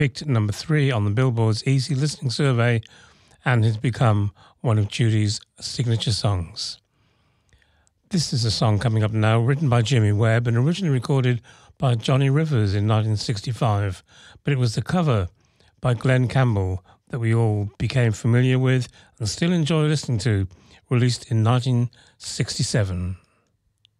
Picked at number 3 on the Billboard's Easy Listening Survey and has become one of Judy's signature songs. This is a song coming up now, written by Jimmy Webb and originally recorded by Johnny Rivers in 1965, but it was the cover by Glenn Campbell that we all became familiar with and still enjoy listening to, released in 1967.